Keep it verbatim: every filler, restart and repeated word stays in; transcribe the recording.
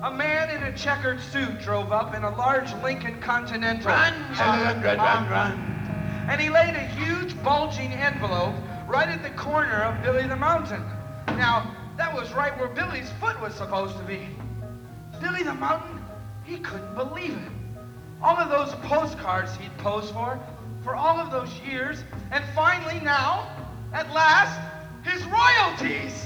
a man in a checkered suit drove up in a large Lincoln Continental. Run, run, run, run, run. And he laid a huge bulging envelope right at the corner of Billy the Mountain. Now, that was right where Billy's foot was supposed to be. Billy the Mountain, he couldn't believe it. All of those postcards he'd posed for, for all of those years, and finally now, at last, his royalties.